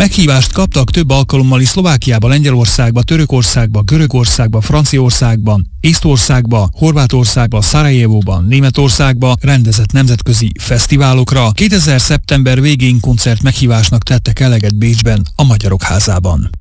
Meghívást kaptak több alkalommal is Szlovákiába, Lengyelországba, Törökországba, Görögországba, Franciaországban, Észtországba, Horvátországba, Szarajevóban, Németországba rendezett nemzetközi fesztiválokra. 2000. szeptember végén koncert meghívásnak tettek eleget Bécsben, a Magyarok Házában.